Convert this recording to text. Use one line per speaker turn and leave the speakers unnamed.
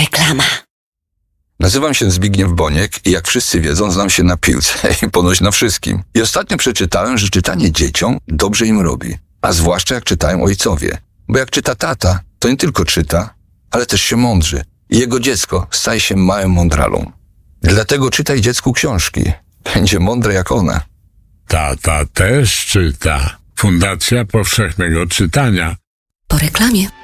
Reklama.
Nazywam się Zbigniew Boniek i jak wszyscy wiedzą, znam się na piłce i ponoć na wszystkim. I ostatnio przeczytałem, że czytanie dzieciom dobrze im robi. A zwłaszcza jak czytają ojcowie. Bo jak czyta tata, to nie tylko czyta, ale też się mądrzy. I jego dziecko staje się małym mądralą. Dlatego czytaj dziecku książki. Będzie mądre jak ona.
Tata też czyta. Fundacja Powszechnego Czytania.
Po reklamie.